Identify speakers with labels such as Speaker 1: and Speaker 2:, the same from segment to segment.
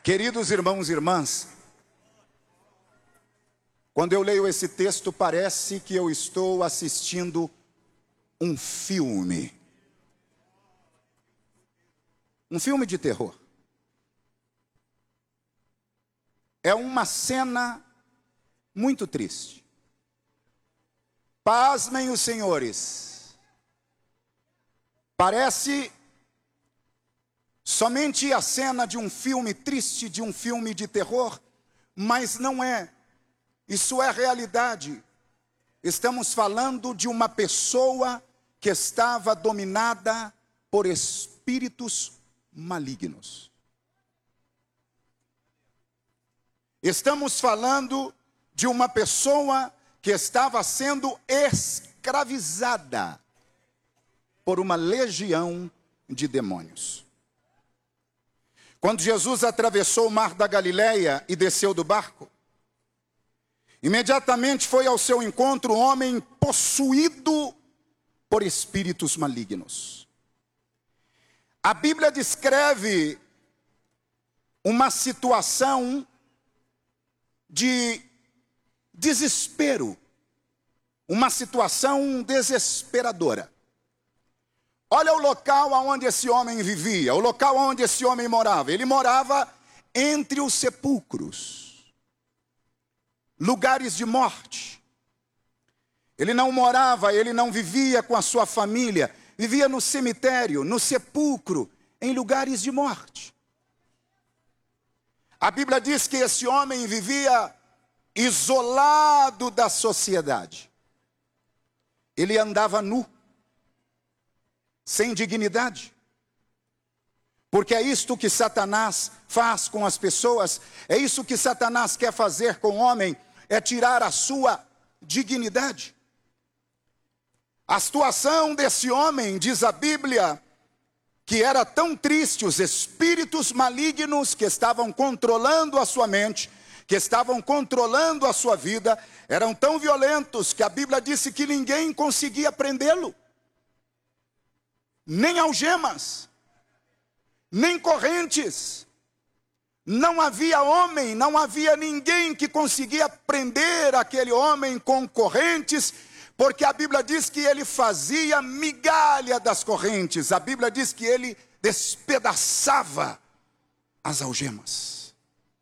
Speaker 1: Queridos irmãos e irmãs, quando eu leio esse texto, parece que eu estou assistindo um filme. Um filme de terror. É uma cena muito triste. Pasmem os senhores. Parece somente a cena de um filme triste, de um filme de terror, mas não é. Isso é realidade. Estamos falando de uma pessoa que estava dominada por espíritos malignos. Estamos falando de uma pessoa que estava sendo escravizada por uma legião de demônios. Quando Jesus atravessou o mar da Galileia e desceu do barco, imediatamente foi ao seu encontro um homem possuído por espíritos malignos. A Bíblia descreve uma situação de desespero, uma situação desesperadora. Olha o local onde esse homem vivia, o local onde esse homem morava. Ele morava entre os sepulcros, lugares de morte. Ele não vivia com a sua família, vivia no cemitério, no sepulcro, em lugares de morte. A Bíblia diz que esse homem vivia isolado da sociedade. Ele andava nu, sem dignidade. Porque é isto que Satanás faz com as pessoas, é isso que Satanás quer fazer com o homem, é tirar a sua dignidade. A situação desse homem, diz a Bíblia, que era tão triste, os espíritos malignos que estavam controlando a sua mente, que estavam controlando a sua vida, eram tão violentos que a Bíblia disse que ninguém conseguia prendê-lo. Nem algemas, nem correntes. Não havia homem, não havia ninguém que conseguia prender aquele homem com correntes, porque a Bíblia diz que ele fazia migalha das correntes. A Bíblia diz que ele despedaçava as algemas.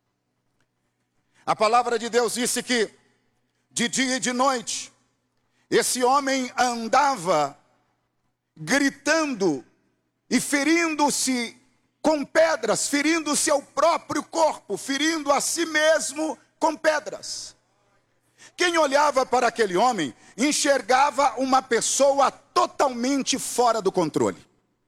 Speaker 1: A palavra de Deus disse que de dia e de noite esse homem andava gritando e ferindo-se com pedras, ferindo seu próprio corpo, ferindo a si mesmo com pedras. Quem olhava para aquele homem enxergava uma pessoa totalmente fora do controle.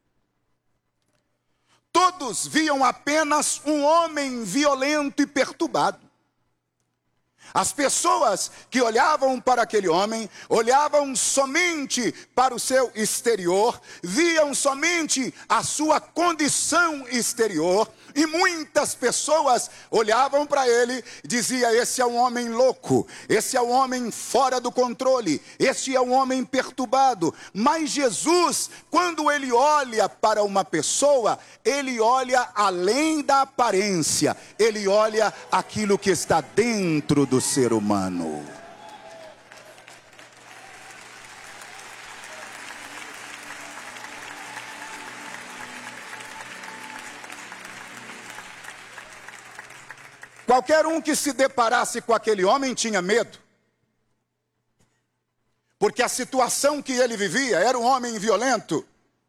Speaker 1: Todos viam apenas um homem violento e perturbado. As pessoas que olhavam para aquele homem, olhavam somente para o seu exterior, viam somente a sua condição exterior, e muitas pessoas olhavam para ele e diziam: esse é um homem louco, esse é um homem fora do controle, esse é um homem perturbado. Mas Jesus, quando ele olha para uma pessoa, ele olha além da aparência, ele olha aquilo que está dentro do ser humano. Qualquer um que se deparasse com aquele homem tinha medo. Porque a situação que ele vivia era um homem violento.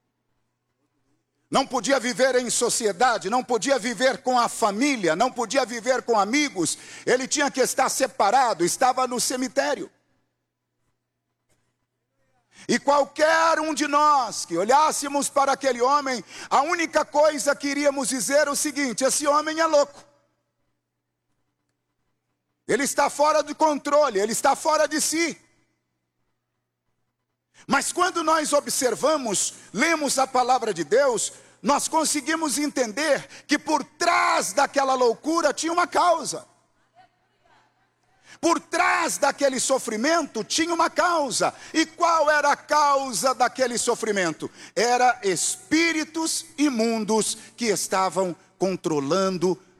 Speaker 1: Não podia viver em sociedade, não podia viver com a família, não podia viver com amigos. Ele tinha que estar separado, estava no cemitério. E qualquer um de nós que olhássemos para aquele homem, a única coisa que iríamos dizer é o seguinte: esse homem é louco. Ele está fora de controle, ele está fora de si. Mas quando nós observamos, lemos a palavra de Deus, nós conseguimos entender que por trás daquela loucura tinha uma causa. Por trás daquele sofrimento tinha uma causa. E qual era a causa daquele sofrimento? Era espíritos imundos que estavam controlando